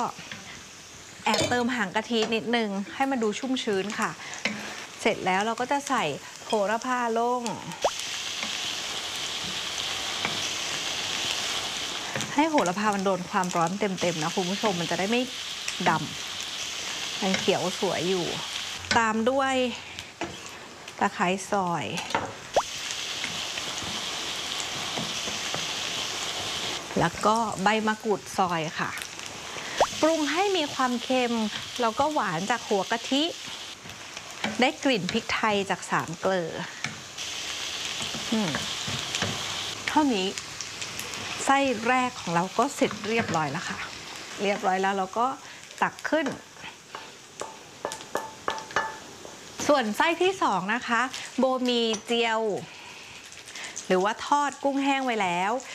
แอบเติมหางกะทินิดนึงให้มันดูชุ่มชื้นค่ะเสร็จแล้วเราก็จะใส่โหระพาลงให้โหระพามันโดนความร้อนเต็มๆนะคุณผู้ชมมันจะได้ไม่ดำมันเขียวสวยอยู่ตามด้วยตะไคร้ซอยแล้วก็ใบมะกรูดซอยค่ะปรุงให้มีความเค็มแล้วก็หวานจากหัวกะทิได้กลิ่นพริกไทยจากสามเกลอเท่านี้ไส้แรกของเราก็เสร็จเรียบร้อยแล้วค่ะเรียบร้อยแล้วเราก็ตักขึ้นส่วนไส้ที่สองนะคะโบมีเจียวหรือว่าทอดกุ้งแห้งไว้แล้ว